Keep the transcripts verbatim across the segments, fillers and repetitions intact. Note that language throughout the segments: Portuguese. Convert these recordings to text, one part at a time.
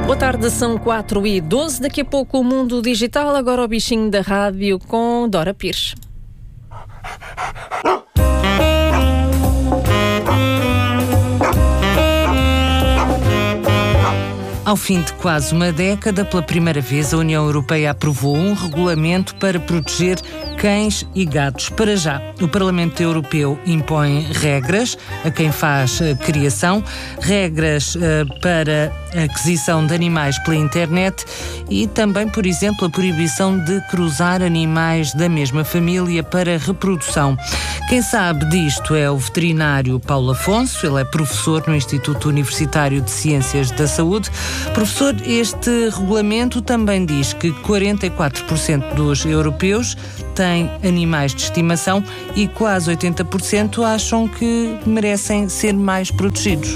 Boa tarde, são quatro e doze. Daqui a pouco o Mundo Digital, agora o bichinho da rádio com Dora Pires. Ao fim de quase uma década, pela primeira vez, a União Europeia aprovou um regulamento para proteger cães e gatos. Para já, o Parlamento Europeu impõe regras a quem faz uh, criação, regras uh, para a aquisição de animais pela internet e também, por exemplo, a proibição de cruzar animais da mesma família para reprodução. Quem sabe disto é o veterinário Paulo Afonso, ele é professor no Instituto Universitário de Ciências da Saúde. Professor, este regulamento também diz que quarenta e quatro por cento dos europeus têm animais de estimação e quase oitenta por cento acham que merecem ser mais protegidos.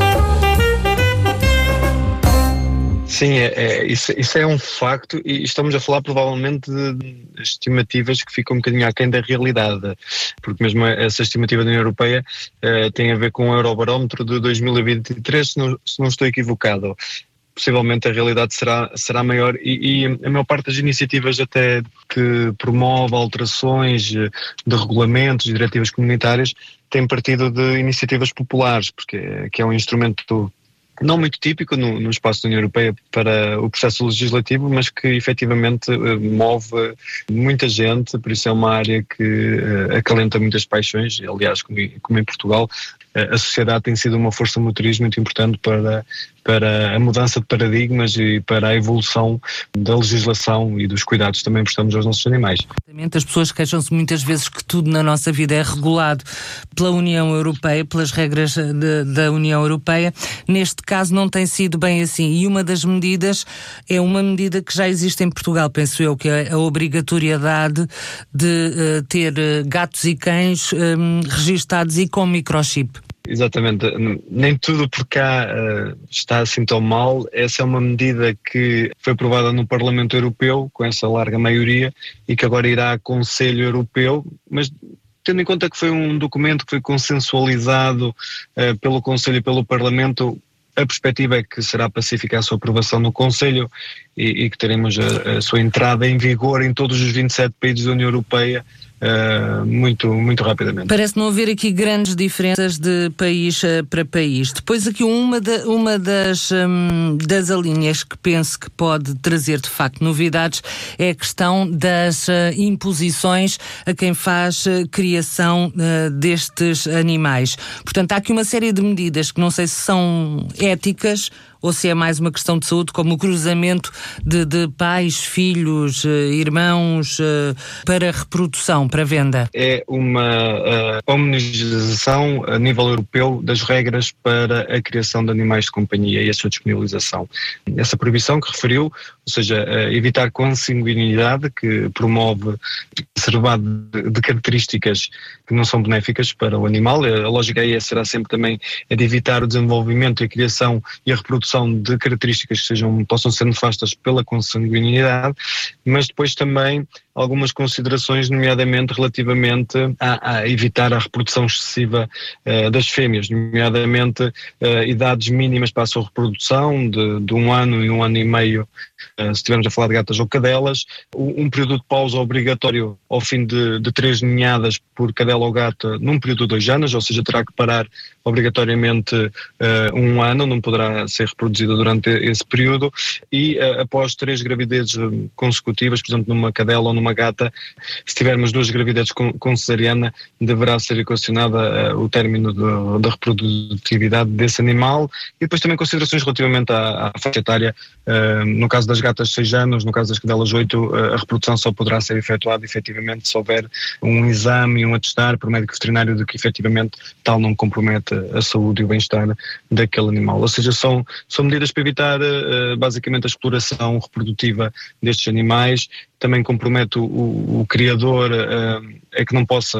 Sim, é, é, isso, isso é um facto e estamos a falar provavelmente de estimativas que ficam um bocadinho aquém da realidade, porque mesmo essa estimativa da União Europeia uh, tem a ver com o Eurobarómetro de dois mil e vinte e três, se não, se não estou equivocado. Possivelmente a realidade será, será maior e, e a maior parte das iniciativas até que promove alterações de regulamentos e diretivas comunitárias tem partido de iniciativas populares, porque que é um instrumento não muito típico no, no espaço da União Europeia para o processo legislativo, mas que efetivamente move muita gente, por isso é uma área que uh, acalenta muitas paixões. Aliás, como, como em Portugal, uh, a sociedade tem sido uma força motriz muito importante para, para a mudança de paradigmas e para a evolução da legislação e dos cuidados que também prestamos aos nossos animais. As pessoas queixam-se muitas vezes que tudo na nossa vida é regulado pela União Europeia, pelas regras de, da União Europeia. Neste caso não tem sido bem assim e uma das medidas é uma medida que já existe em Portugal, penso eu, que é a obrigatoriedade de uh, ter uh, gatos e cães um, registados e com microchip. Exatamente, nem tudo por cá uh, está assim tão mal. Essa é uma medida que foi aprovada no Parlamento Europeu com essa larga maioria e que agora irá ao Conselho Europeu, mas tendo em conta que foi um documento que foi consensualizado uh, pelo Conselho e pelo Parlamento, a perspectiva é que será pacífica a sua aprovação no Conselho e, e que teremos a, a sua entrada em vigor em todos os vinte e sete países da União Europeia Uh, muito, muito rapidamente. Parece não haver aqui grandes diferenças de país uh, para país. Depois aqui uma, de, uma das, um, das alíneas que penso que pode trazer de facto novidades é a questão das uh, imposições a quem faz uh, criação uh, destes animais. Portanto, há aqui uma série de medidas que não sei se são éticas ou se é mais uma questão de saúde, como o cruzamento de, de pais, filhos, irmãos, para reprodução, para venda. É uma uh, homogeneização a nível europeu das regras para a criação de animais de companhia e a sua disponibilização. Essa proibição que referiu, ou seja, uh, evitar consanguinidade, que promove reservado de, de características que não são benéficas para o animal. A lógica aí será sempre também a de evitar o desenvolvimento, a criação e a reprodução de características que sejam, possam ser nefastas pela consanguinidade, mas depois também algumas considerações, nomeadamente relativamente a, a evitar a reprodução excessiva uh, das fêmeas, nomeadamente uh, idades mínimas para a sua reprodução, de, de um ano e um ano e meio, uh, se estivermos a falar de gatas ou cadelas, um, um período de pausa obrigatório ao fim de, de três ninhadas por cadela ou gata num período de dois anos, ou seja, terá que parar obrigatoriamente uh, um ano, não poderá ser reproduzida durante esse período, e uh, após três gravidezes consecutivas, por exemplo, numa cadela ou numa gata, se tivermos duas gravidezes com, com cesariana, deverá ser equacionada uh, o término de, da reprodutividade desse animal, e depois também considerações relativamente à, à faixa etária, uh, no caso das gatas seis anos, no caso das cadelas oito, uh, a reprodução só poderá ser efetuada efetivamente se houver um exame e um atestar por médico veterinário de que efetivamente tal não compromete a saúde e o bem-estar daquele animal. Ou seja, são, são medidas para evitar uh, basicamente a exploração reprodutiva destes animais. Também compromete o, o, o criador uh, a que não possa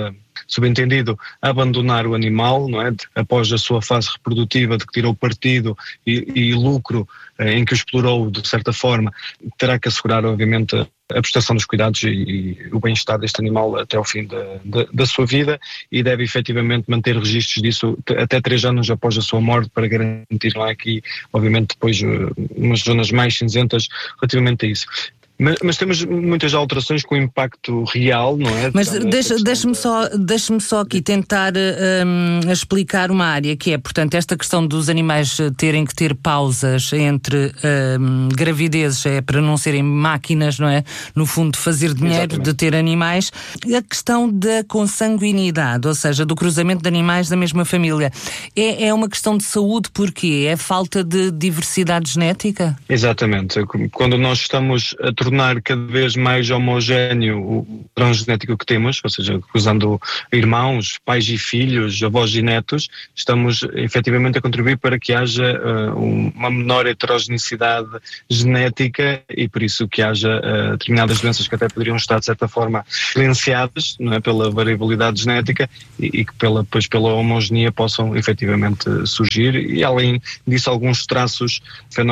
subentendido, abandonar o animal, não é? Após a sua fase reprodutiva, de que tirou partido e, e lucro em que o explorou de certa forma, terá que assegurar, obviamente, a prestação dos cuidados e, e o bem-estar deste animal até ao fim da, da, da sua vida, e deve efetivamente manter registros disso até três anos após a sua morte, para garantir lá aqui, obviamente, depois umas zonas mais cinzentas relativamente a isso. Mas, mas temos muitas alterações com impacto real, não é? Mas deixa, deixa-me, da... só, deixa-me só aqui tentar um, explicar uma área que é, portanto, esta questão dos animais terem que ter pausas entre um, gravidezes, é para não serem máquinas, não é? No fundo, de fazer dinheiro, exatamente, de ter animais. A questão da consanguinidade, ou seja, do cruzamento de animais da mesma família, é, é uma questão de saúde, porquê? É falta de diversidade genética? Exatamente. Quando nós estamos a tornar cada vez mais homogéneo o padrão genético que temos, ou seja, cruzando irmãos, pais e filhos, avós e netos, estamos efetivamente a contribuir para que haja uh, uma menor heterogeneidade genética, e por isso que haja uh, determinadas doenças que até poderiam estar de certa forma silenciadas, não é, pela variabilidade genética, e, e que pela, depois pela homogeneia possam efetivamente surgir, e além disso alguns traços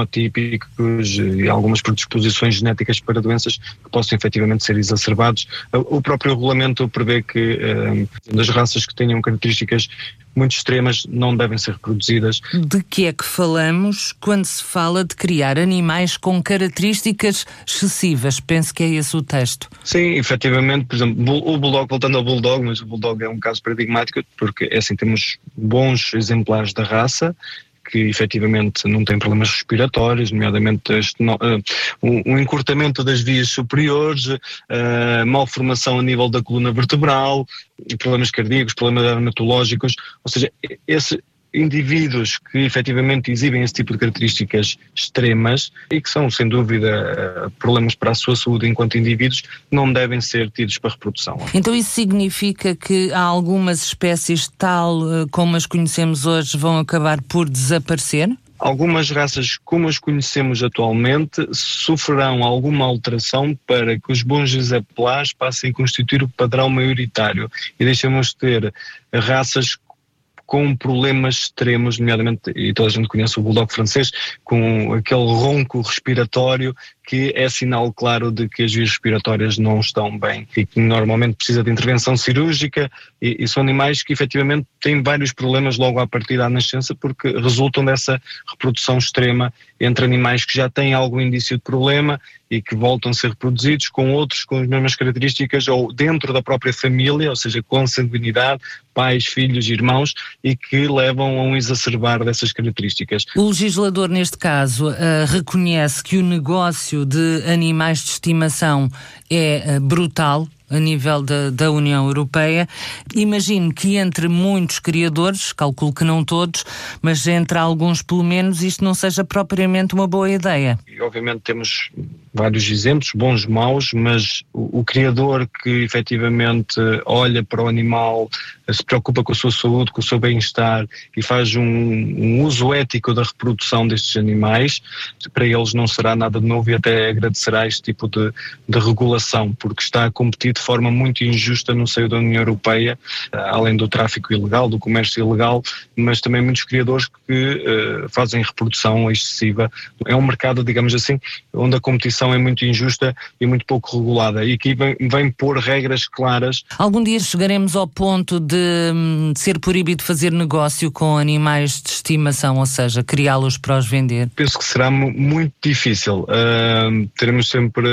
fenotípicos e algumas predisposições genéticas para doenças que possam efetivamente ser exacerbados. O próprio regulamento prevê que eh, as raças que tenham características muito extremas não devem ser reproduzidas. De que é que falamos quando se fala de criar animais com características excessivas? Penso que é esse o texto. Sim, efetivamente, por exemplo, o Bulldog, voltando ao Bulldog, mas o Bulldog é um caso paradigmático, porque é assim, temos bons exemplares da raça, que efetivamente não têm problemas respiratórios, nomeadamente este, uh, um, um encurtamento das vias superiores, uh, malformação a nível da coluna vertebral, problemas cardíacos, problemas dermatológicos, ou seja, esse indivíduos que efetivamente exibem esse tipo de características extremas e que são, sem dúvida, problemas para a sua saúde enquanto indivíduos, não devem ser tidos para reprodução. Então isso significa que há algumas espécies tal como as conhecemos hoje vão acabar por desaparecer? Algumas raças, como as conhecemos atualmente, sofrerão alguma alteração para que os bons exemplares passem a constituir o padrão maioritário e deixemos de ter raças com problemas extremos, nomeadamente, e toda a gente conhece o Bulldog francês, com aquele ronco respiratório que é sinal claro de que as vias respiratórias não estão bem e que normalmente precisa de intervenção cirúrgica, e, e são animais que efetivamente têm vários problemas logo à partida da nascença, porque resultam dessa reprodução extrema entre animais que já têm algum indício de problema e que voltam a ser reproduzidos com outros com as mesmas características ou dentro da própria família, ou seja, com sanguinidade, pais, filhos, irmãos, e que levam a um exacerbar dessas características. O legislador, neste caso, uh, reconhece que o negócio de animais de estimação é uh, brutal a nível da, da União Europeia. Imagino que entre muitos criadores, calculo que não todos, mas entre alguns pelo menos, isto não seja propriamente uma boa ideia. E, obviamente temos vários exemplos, bons, maus, mas o, o criador que efetivamente olha para o animal, se preocupa com a sua saúde, com o seu bem-estar e faz um, um uso ético da reprodução destes animais, para eles não será nada de novo e até agradecerá este tipo de, de regulação, porque está a competir de forma muito injusta no seio da União Europeia, além do tráfico ilegal, do comércio ilegal, mas também muitos criadores que uh, fazem reprodução excessiva. É um mercado, digamos assim, onde a competição é muito injusta e muito pouco regulada, e que vem, vem pôr regras claras. Algum dia chegaremos ao ponto de, de ser proibido fazer negócio com animais de estimação, ou seja, criá-los para os vender? Penso que será muito difícil. Uh, teremos sempre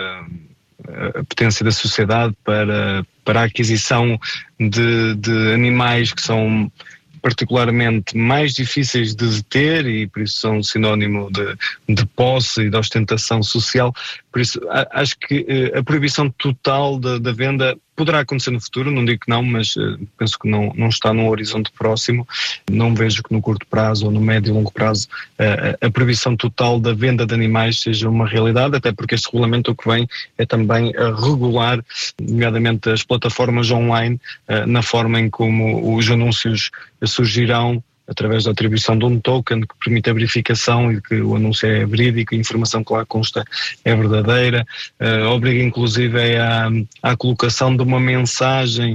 uh, a potência da sociedade para, para a aquisição de, de animais que são particularmente mais difíceis de deter e por isso são sinónimo de, de posse e de ostentação social. Por isso acho que a proibição total da, da venda poderá acontecer no futuro, não digo que não, mas penso que não, não está num horizonte próximo. Não vejo que no curto prazo ou no médio e longo prazo a, a proibição total da venda de animais seja uma realidade, até porque este regulamento o que vem é também a regular, nomeadamente as plataformas online, na forma em como os anúncios surgirão através da atribuição de um token que permite a verificação e que o anúncio é verídico, a informação que lá consta é verdadeira, uh, obriga inclusive à, à colocação de uma mensagem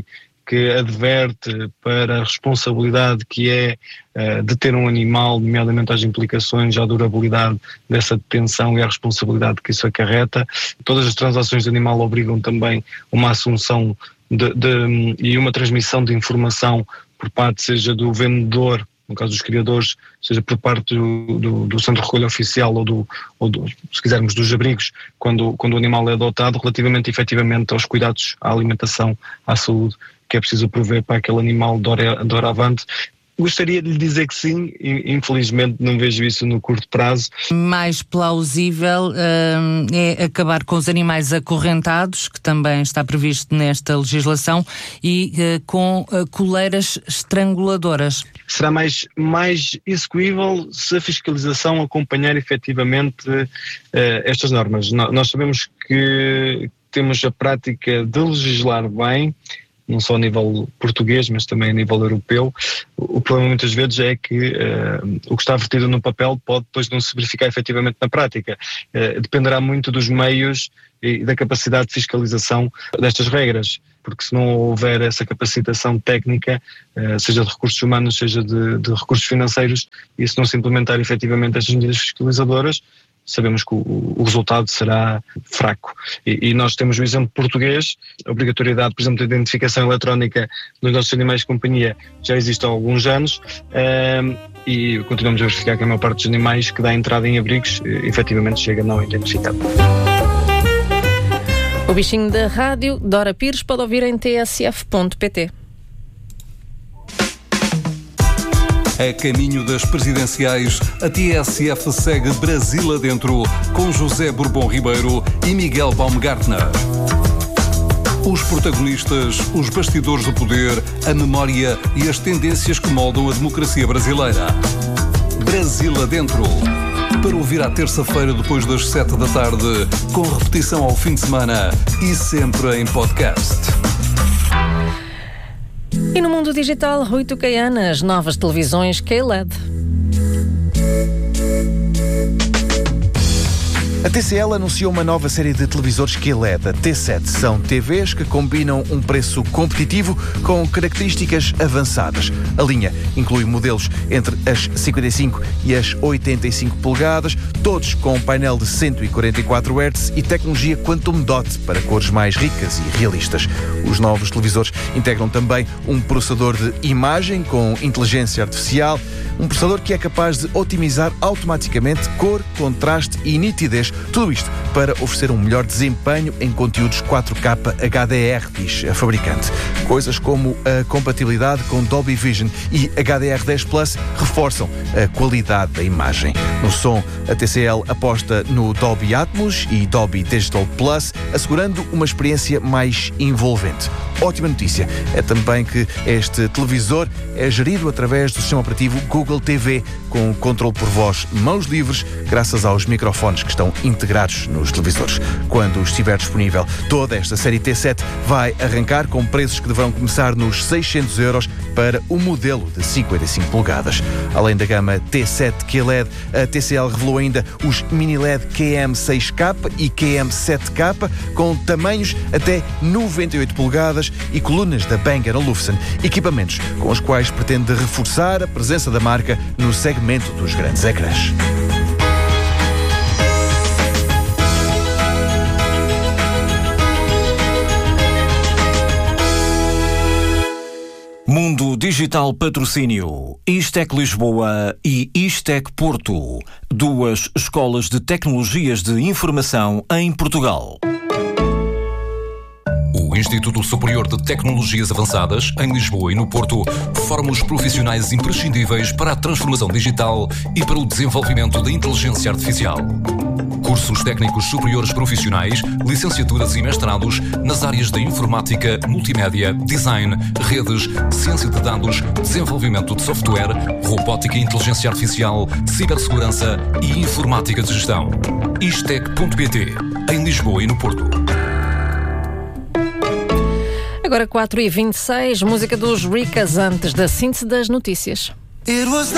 que adverte para a responsabilidade que é uh, de ter um animal, nomeadamente as implicações, a durabilidade dessa detenção e a responsabilidade que isso acarreta. Todas as transações de animal obrigam também uma assunção de, de, e uma transmissão de informação por parte, seja do vendedor, no caso dos criadores, seja por parte do, do, do centro de recolha oficial ou, do, ou do, se quisermos, dos abrigos, quando, quando o animal é adotado, relativamente efetivamente aos cuidados, à alimentação, à saúde, que é preciso prover para aquele animal de hora avante. Gostaria de lhe dizer que sim, infelizmente não vejo isso no curto prazo. Mais plausível hum, é acabar com os animais acorrentados, que também está previsto nesta legislação, e uh, com uh, coleiras estranguladoras. Será mais, mais execuível se a fiscalização acompanhar efetivamente uh, estas normas. No, nós sabemos que temos a prática de legislar bem, não só a nível português, mas também a nível europeu. O problema muitas vezes é que uh, o que está vertido no papel pode depois não se verificar efetivamente na prática. Uh, dependerá muito dos meios e da capacidade de fiscalização destas regras, porque se não houver essa capacitação técnica, uh, seja de recursos humanos, seja de, de recursos financeiros, e se não se implementar efetivamente estas medidas fiscalizadoras, sabemos que o, o resultado será fraco. E, e nós temos o exemplo português, a obrigatoriedade, por exemplo, de identificação eletrónica dos nossos animais de companhia já existe há alguns anos, um, e continuamos a verificar que a maior parte dos animais que dá entrada em abrigos, efetivamente chega não identificado. O bichinho da rádio, Dora Pires, pode ouvir em t s f ponto p t. A caminho das presidenciais, a T S F segue Brasil adentro, com José Bourbon Ribeiro e Miguel Baumgartner. Os protagonistas, os bastidores do poder, a memória e as tendências que moldam a democracia brasileira. Brasil adentro. Para ouvir à terça-feira depois das sete da tarde, com repetição ao fim de semana e sempre em podcast. E no mundo digital, Rui Tucaiana, as novas televisões Q L E D. A T C L anunciou uma nova série de televisores Q L E D, a T sete. São T Vs que combinam um preço competitivo com características avançadas. A linha inclui modelos entre as cinquenta e cinco e as oitenta e cinco polegadas, todos com um painel de cento e quarenta e quatro hertz e tecnologia Quantum Dot para cores mais ricas e realistas. Os novos televisores integram também um processador de imagem com inteligência artificial, um processador que é capaz de otimizar automaticamente cor, contraste e nitidez. Tudo isto para oferecer um melhor desempenho em conteúdos quatro K H D R, diz a fabricante. Coisas como a compatibilidade com Dolby Vision e H D R dez Plus reforçam a qualidade da imagem. No som, a T C L aposta no Dolby Atmos e Dolby Digital Plus, assegurando uma experiência mais envolvente. Ótima notícia é também que este televisor é gerido através do sistema operativo Google T V, com controle por voz mãos livres, graças aos microfones que estão integrados nos televisores. Quando estiver disponível, toda esta série T sete vai arrancar com preços que deverão começar nos seiscentos euros para o modelo de cinquenta e cinco polegadas. Além da gama T sete Q L E D, a T C L revelou ainda os mini L E D Q M seis K e Q M sete K, com tamanhos até noventa e oito polegadas e colunas da Bang and Olufsen, equipamentos com os quais pretende reforçar a presença da marca no segmento dos grandes ecrãs. Mundo Digital Patrocínio, Istec Lisboa e Istec Porto, duas escolas de tecnologias de informação em Portugal. O Instituto Superior de Tecnologias Avançadas, em Lisboa e no Porto, forma os profissionais imprescindíveis para a transformação digital e para o desenvolvimento da inteligência artificial. Cursos técnicos superiores profissionais, licenciaturas e mestrados nas áreas da informática, multimédia, design, redes, ciência de dados, desenvolvimento de software, robótica e inteligência artificial, cibersegurança e informática de gestão. Istec ponto pt, em Lisboa e no Porto. Agora quatro e vinte e seis, música dos Ricas antes da síntese das notícias. It was